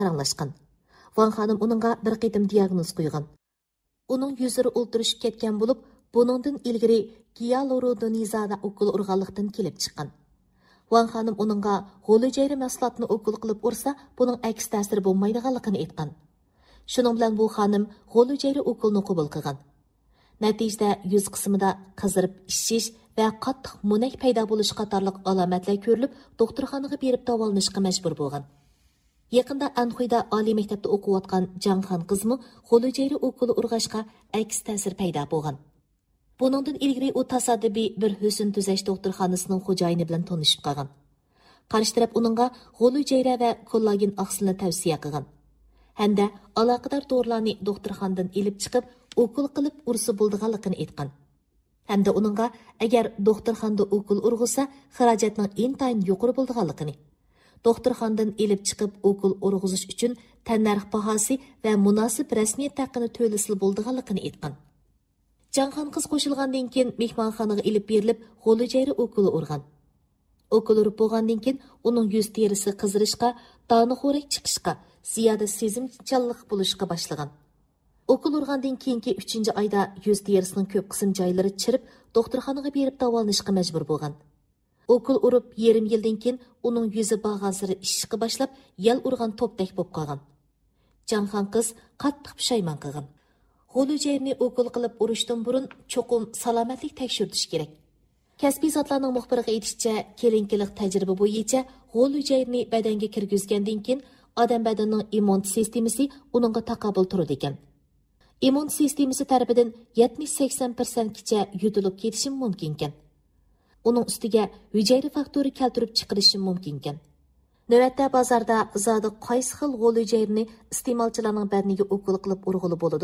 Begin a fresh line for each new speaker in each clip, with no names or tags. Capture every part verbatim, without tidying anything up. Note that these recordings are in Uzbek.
paranglashgan. Van xanım onunğa bir qitim diagnoz qo'ygan. Uning yuzlari o'ltirishib ketgan bo'lib, buningdan ilgari gialuronidazida o'kul urganlikdan kelib chiqqan. Van xanım onunğa g'o'lijayri mahsulotini o'kul qilib ursa, buning aks ta'siri bo'lmaydiganligini aytgan. Shuning bilan bu xanım g'o'lijayri o'kulni qabul qilgan. Natijada yuz qismida qizirib ishish va qattiq munak paydo bo'lish qatorliq alomatlar ko'rilib, doktorxonaga berib davolanishga majbur bo'lgan. Yaqinda Anxuyda oliy maktabda o'qiyotgan Jangxan qizmi g'o'lijayri o'kuli urg'ashqa aks ta'sir paydo bo'lgan. Buningdan ilgari u tasodifiy bir husn tuzash doktorxonasining xo'jayini bilan tanishib qolgan. Qarshi taraf uningga g'o'lijayra va kollagen oqsilini tavsiya qilgan. Hamda aloqador dorilarni doktorxonadan elib chiqib, o'kul qilib ursa bo'ldiganligini aytgan. Hamda uningga agar doktorxonada o'kul urg'isa, xarajatning intayin yuqori bo'ldiganligini, doktorxonadan elib chiqib o'kul urg'izish uchun tannarx bahosi va munosib rasmiyat haqqini to'lasi bo'ldiganligini aytgan. Jangxan qiz qo'shilgandan keyin mehmonxonaga elib berilib, g'o'lijayri o'kuli urgan. O'kul urib bo'lgandan keyin uning yuz terisi qizirishga, doniqo'rak chiqishga, ziyoda sezimchanlik bo'lishga boshlagan. O'kul urgandan keyingi uchinchi oyda yuz terisining ko'p qism joylari chirib, doktorxonaga berib davolanishga majbur bo'lgan. O'kul urib yarim yildan keyin uning yuzi bag'an siri ishishga boshlab, yal urgan to'pdak bo'lib qolgan. Jangxan qiz qattiq pushaymon qilgan. G'o'lijayni o'kul qilib urishdan burun cho'qim salomatlik tekshirtish kerak. Kasbiy zotlarning muxbiriga aytishicha, kelinkilik tajriba bo'yicha g'o'lijayni badanga kirgizgandan keyin odam badanining immun sistemasi uningga taqobil turadi ekan. Immun sistemasi tarafidan yetmish sakson foiz gacha yutilib ketishi mumkin ekan. Uning ustiga hujayra faktori keltirib chiqarishi mumkin ekan. Navbatda bozorda zodi qaysi xil g'o'lijayni iste'molchilarning badaniga o'kul qilib urg'ili bo'ladi?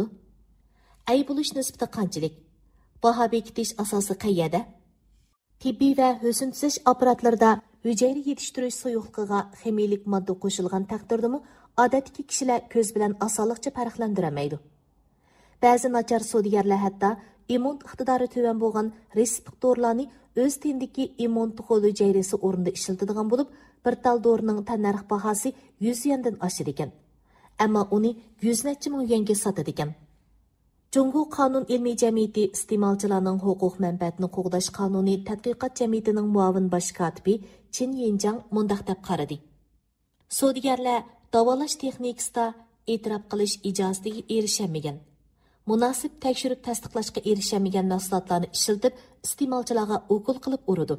Ay bo'lish nisbati qanchalik? Baho bekitish asosi qayerda? Tibbiy va husn tuzash apparatlarida hujayra yetishtirish suyuqligiga ximiylik modda qo'shilgan taqdirdami, odatdagi kishilar ko'z bilan osonlikcha farqlandirolmaydi. Ba'zi nachar sodigarlar hatto immun iqtidori tuvan bo'lgan respiratorlarni o'z tendagi immun g'o'lijayrasi o'rnida ishlatadigan bo'lib, bir tal dorining tannarx bahosi yuz yendan oshar ekan. Ammo uni yuz necha ming yenga sotadi ekan. Jungu Qonun ilmiy jamiyati iste'molchilarning huquq manfaatini qo'g'dash qonuniy tadqiqot jamiyatining muavin bosh kotibi Chin Yinjang mundaq deb qaradi. Sodigarlar davolash texnikasida e'tirof qilish ijozatiga erishamagan, munosib tekshirib tasdiqlashga erishamagan mahsulotlarni ishlatib iste'molchilarga o'kul qilib uradi.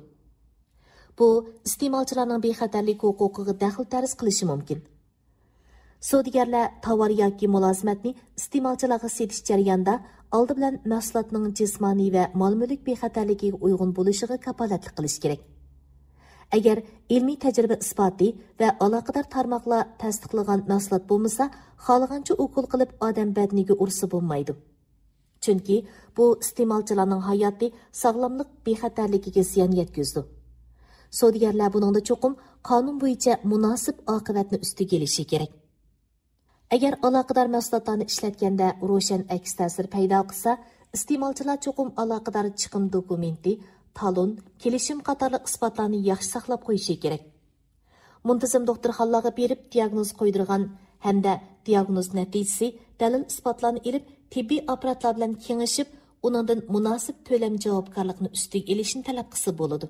Bu iste'molchilarning bexatarlik huquqiga daxl tarz qilishi mumkin. Sodigarlar tovar yoki mulozimatni iste'molchilarga setish jarayonida oldi bilan mahsulotning jismoniy va mol-mulk bexatarligiga uyg'un bo'lishiga kafolatlik qilish kerak. Agar ilmiy tajriba isboti va aloqador tarmoqlar tasdiqlagan mahsulot bo'lmasa, xohlagancha o'kul qilib odam badaniga ursa bo'lmaydi. Chunki bu iste'molchilarning hayoti, sog'lomlik bexatarligiga ziyon yetkazdi. Sodigarlar buningda cho'qim qonun bo'yicha munosib oqibatni ustiga kelishi kerak. Agar aloqador mahsulotlarni ishlatganda ro'shan aks ta'sir paydo qilsa, iste'molchilar cho'qim aloqador chiqim dokumenti, talon, kelishim qatorli isbotlarni yaxshi saqlab qo'yishi kerak. Muntazam doktorxonalarga berib diagnoz qo'ydirgan hamda diagnoz natijasi dalil isbotlarni elib, tibbiy apparatlar bilan kengashib, uningdan munosib to'lam javobgarlikni ustiga olishni talab qilsa bo'ladi.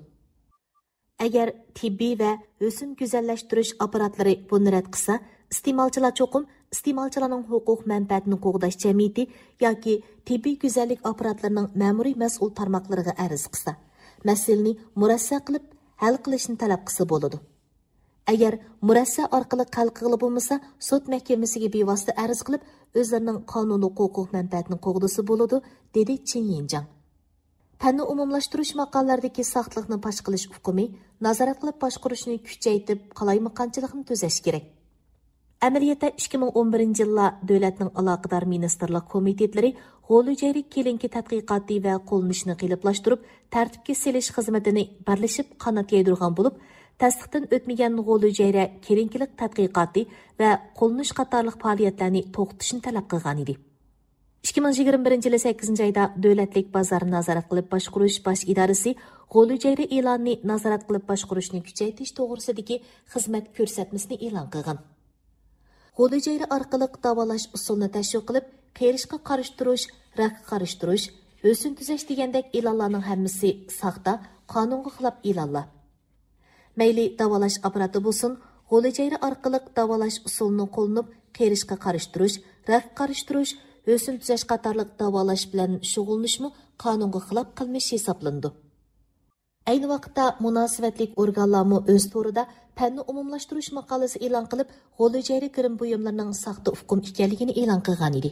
Agar tibbiy va husn go'zallashtirish apparatlari buni rad qilsa, iste'molchilar cho'qim iste'molchilarning huquq manfaatini qo'g'dash jamiyati yoki tibbiy go'zallik apparatlarining ma'muriy mas'ul tarmoqlariga arz qilsa, masalani murassa qilib hal qilishni talab qilsa bo'ladi. Agar murassa orqali hal qilib bo'lmasa, sud mahkamasiga bevosita arz qilib, o'zlarining qonuniy huquq manfaatini qo'g'disi bo'ladi, dedi Chin Yinjang. Fanni umumlashtirish maqolalardagi saxtlikni fosh qilish hukmi nazorat qilib boshqarishni kuchaytirib, qalaymaqonchilikni tuzash kerak. Amaliyotda ikki ming o'n birinchi yilda davlatning aloqador ministerlik komitetlari g'o'lijayri kelinki tadqiqoti va qo'llanishni qiyinlashtirib, tartibga selish xizmatini birlashib qanot yaydirgan bo'lib, tasdiqdan o'tmagan g'o'lijayri kelinkilik tadqiqoti va qo'llanish qatorliq faoliyatlarni to'xtatishni talab qilgan edi. ikki ming yigirma birinchi yil sakkizinchi oyda davlatlik bozorni nazorat qilib boshqarish bosh idorasi g'o'lijayri e'lonni nazorat qilib boshqarishni kuchaytirish to'g'risidagi xizmat ko'rsatmasini e'lon qilgan. qo'l hujayra orqali davolash usulini tashviq qilib, qerishga qarshi turish, rakka qarshi turish, o'sin tuzash degandek e'lonlarning hammasi saxta, qonunga xilof e'lonlar. Mayli davolash apparati bo'lsin, qo'l hujayra orqali davolash usulini qo'llanib, qerishga qarshi turish, rakka qarshi turish, o'sin tuzash qatorliq davolash bilan shug'ullanishmi qonunga xilof qilmish hisoblandi. Ayni vaqtda munosabatlik organlarmi o'z to'rida fanni umumlashtirish maqolasi e'lon qilib, qo'l hujayra kirim buyumlarining saxta hukm ekanligini e'lon qilgan edi.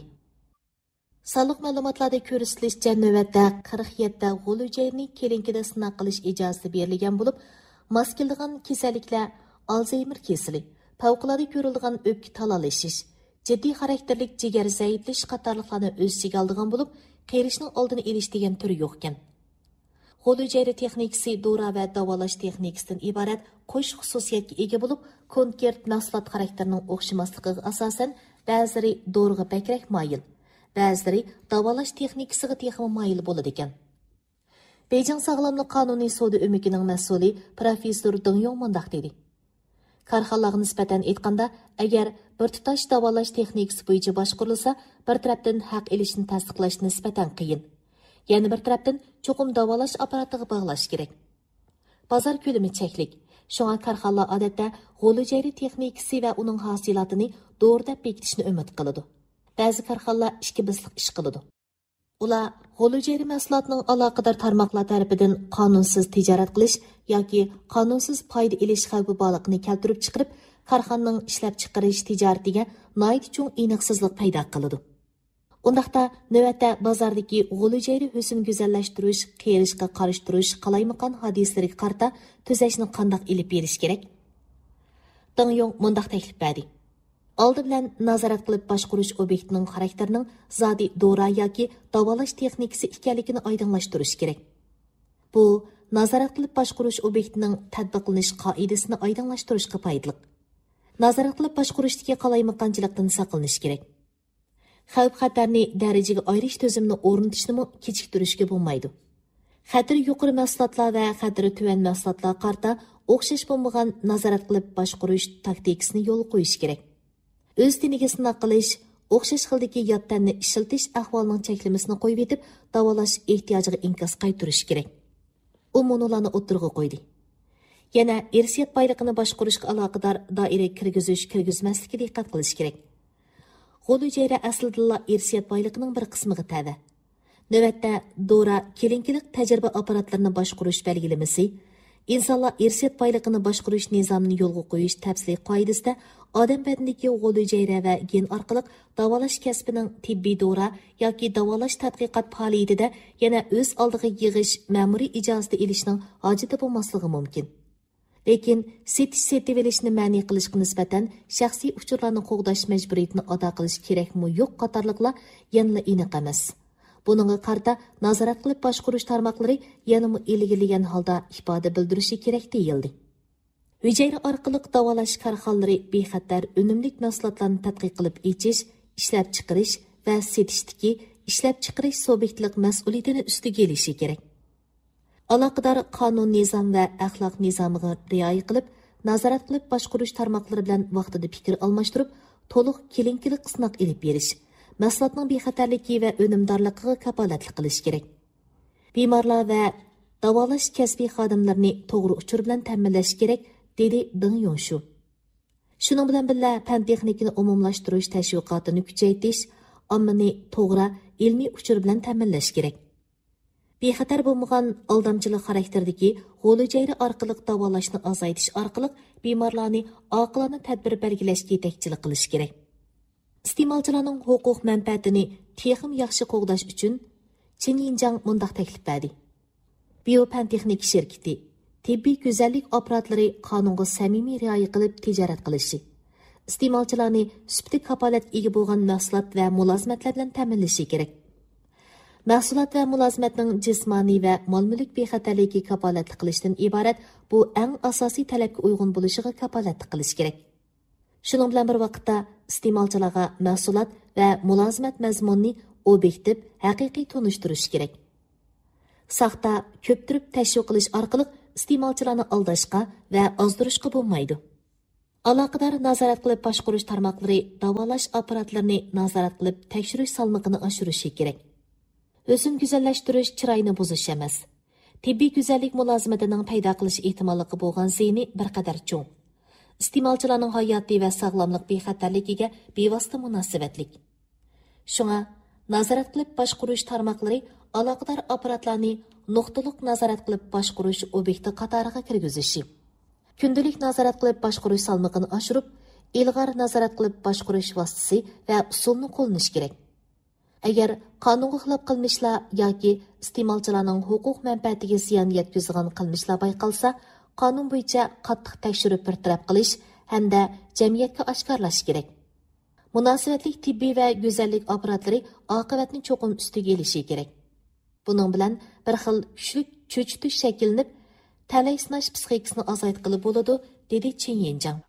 Sog'liq ma'lumotlarda ko'rsatilishicha, navbatda qirq yetti qo'l hujayrani kelinkida sinov qilish ijozati berilgan bo'lib, mos keladigan kasalliklar Alzheimer kasali, favqulodda ko'rilgan o'pka talalashish, jiddiy xarakterlik jigar zaiflash qatorliqlarni o'z ichiga olgan bo'lib, qerishning oldini olish degan turi yo'q ekan. Qo'l hujayra texnikasi dora va davolash texnikasidan iborat qo'sh xususiyatga ega bo'lib, konkret mahsulot xarakterining o'xshamasligiga asosan ba'zilari doriga bakrak moyil, ba'zilari davolash texnikasiga texmi moyil bo'ladi ekan. Beijing Sog'lomlik qonuniy sudi o'mikining mas'uli professor Deng Yong mundaq dedi. Korxonalarga nisbatan aytganda, agar bir tutash davolash texnikasi bo'yicha boshqarilsa, bir tarafdan haq elishni tasdiqlash nisbatan qiyin. Yana bir tarafdan cho'qim davolash apparatiga bog'lash kerak. Bozor ko'lami cheklik. Shunga korxonalar odatda qo'l hujayra texnikasi va uning hosilotini to'g'ri bekitishni umid qiladi. Ba'zi korxonalar ikki bisliq ish qiladi. Ular qo'l hujayra mahsulotining aloqador tarmoqlar tarafidan qonunsiz tijorat qilish yoki qonunsiz foyda olish xavfi borligini keltirib chiqarib, korxonaning ishlab chiqarish tijoratiga noit cho'ng aniqsizlik paydo qiladi. Undaqda navbatda bozordagi qo'l hujayra husn go'zallashtirish, qerishga qarshi turish, qalaymaqon hodislariga qarta tuzashni qandoq ilib berish kerak? Deng Yong mundaq taklif berdi. Oldi bilan nazorat qilib boshqarish obyektining xarakterining zodi dora yoki davolash texnikasi ekanligini oydinlashtirish kerak. Bu nazorat qilib boshqarish obyektining tatbiqlanish qoidasini oydinlashtirishga foydali. Nazorat qilib boshqarishdagi qalaymaqonchilikdan saqlanish kerak. Xavf-xatarni darajaga ayirish tizimini o'rnatishni kechiktirishga bo'lmaydi. Xatari yuqori mahsulotlar va xatari tuvan mahsulotlar qarta o'xshash bo'lmagan nazorat qilib boshqarish taktikasini yo'l qo'yish kerak. O'z tiniga sinov qilish, o'xshash xildagi yottanni ishiltish ahvolining cheklamasini qo'yib etib, davolash ehtiyojiga inkos qaytarish kerak. U monolarni o'tirg'i qo'ydi. Yana irsiyat boyligini boshqarishga aloqador doira kirgizish, kirgizmaslikka diqqat qilish kerak. Qo'l hujayra aslida irsiyat boyligining bir qismiga tava. Navbatda dora kelinkilik tajriba apparatlarini boshqarish belgilamasi, insonlar irsiyat boyligini boshqarish nizomini yo'lga qo'yish tafsiliy qoidasida odam badanidagi qo'l hujayra va gen orqali davolash kasbining tibbiy dora yoki davolash tadqiqot faoliyatida yana o'z oldiga yig'ish ma'muriy ijozati olishning hojati bo'lmasligi mumkin. Lekin setish setib olishni ma'ni qilishga nisbatan shaxsiy uchurlarni qo'g'dash majburiyatini ado qilish kerakmi yo'q qatorliqlar yanada aniq emas. Buningga qarta nazorat qilib boshqarish tarmoqlari yanada ilgirlagan holda ifoda bildirishi kerak deyildi. Hujayra orqali davolash korxonalari bexatar unumli mahsulotlarni tadqiq qilib echish, ishlab chiqarish va setishdagi ishlab chiqarish subyektlik mas'uliyatini ustiga olishi kerak. Aloqador qonun nizom va axloq nizomiga rioya qilib, nazorat qilib boshqarish tarmoqlari bilan vaqtida fikr almashtirib, to'liq kelinkilik sinov olib berish, mahsulotning bexatarligi va unumdorligiga kafolatlik qilish kerak. Bemorlar va davolash kasbiy xodimlarini to'g'ri uchur bilan ta'minlash kerak, dedi Deng Yong shu. Shuning bilan birga fan texnikani umumlashtirish tashviqotini kuchaytirish, ommani to'g'ri ilmiy uchur bilan ta'minlash kerak. Bexatar bo'lmagan aldamchilik xarakterdagi qo'l hujayra orqali davolashni azaytish orqali bemorlarni oqilona tadbir belgilashga yetakchilik qilish kerak. Iste'molchilarning huquq manfaatini texnik yaxshi qo'g'dash uchun Xinjiang mundaq taklif berdi. Biofan texnik shirkati tibbiy go'zallik apparatlari qonunga samimiy rioya qilib tijorat qilishi, iste'molchilarni sifati kafolatga ega bo'lgan mahsulot va mulozimatlar bilan ta'minlashi kerak. Mahsulot va mulozimatning jismoniy va mol-mulk bexatarligiga kafolatlik qilishdan iborat bu eng asosiy talabga uyg'un bo'lishiga kafolatlik qilish kerak. Shuning bilan bir vaqtda iste'molchilarga mahsulot va mulozimat mazmunini obyektiv, haqiqiy tunishtirish kerak. Saxta ko'ptirib tashviq qilish orqali iste'molchilarni aldashga va ozdirishga bo'lmaydi. Aloqador nazorat qilib boshqarish tarmoqlari davolash apparatlarini nazorat qilib tekshirish salmoqini oshirishi kerak. O'zim go'zallashtirish chiroyni buzish emas. Tibbiy go'zallik mulozimatining paydo qilish ehtimolligi bo'lgan ziyni bir qadar cho'ng. Iste'molchilarning hayotiy va sog'lomlik bexatarligiga bevosita munosabatlik. Shunga nazorat qilib boshqarish tarmoqlari aloqador apparatlarni nuqtaliq nazorat qilib boshqarish obyekti qatoriga kirgizishi. Kundalik nazorat qilib boshqarish salmoqini oshirib, ilg'or nazorat qilib boshqarish vositasi va usulni qo'llanish kerak. Agar qonunga xilof qilmishlar yoki iste'molchilarning huquq manfaatiga ziyon yetkazgan qilmishlar bayqalsa, qonun bo'yicha qattiq tekshirib bartaraf qilish hamda jamiyatga oshkorlash kerak. Munosabatli tibbiy va go'zallik apparatlari oqibatni cho'qim ustiga elishi kerak. Buning bilan bir xil kuchli cho'chitish shakllanib, talay sinash psixikasini azaytqili bo'ladi, dedi Chen Yanjang.